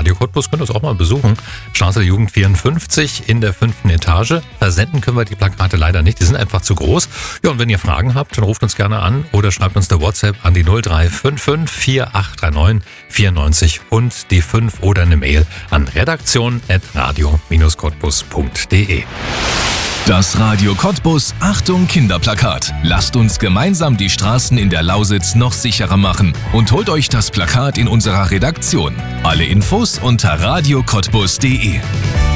Radio Cottbus, könnt ihr uns auch mal besuchen. Straße der Jugend 54 in der 5. Etage. Versenden können wir die Plakate leider nicht, die sind einfach zu groß. Ja, und wenn ihr Fragen habt, dann ruft uns gerne an oder schreibt uns eine WhatsApp an die 0355 4839 94 und die 5 oder eine Mail an redaktion@radio-cottbus.de. Das Radio Cottbus Achtung Kinderplakat. Lasst uns gemeinsam die Straßen in der Lausitz noch sicherer machen und holt euch das Plakat in unserer Redaktion. Alle Infos unter radiocottbus.de.